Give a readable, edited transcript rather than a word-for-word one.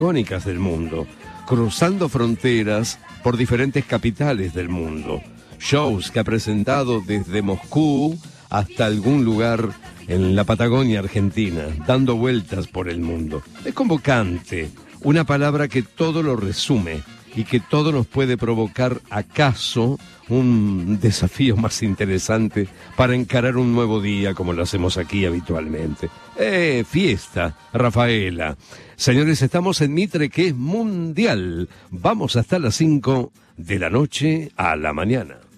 icónicas del mundo, cruzando fronteras por diferentes capitales del mundo. Shows que ha presentado desde Moscú hasta algún lugar en la Patagonia Argentina, dando vueltas por el mundo. Es convocante, una palabra que todo lo resume y que todo nos puede provocar, acaso, un desafío más interesante para encarar un nuevo día como lo hacemos aquí habitualmente. Fiesta, Rafaela. Señores, estamos en Mitre, que es mundial. Vamos hasta las 5 de la noche a la mañana.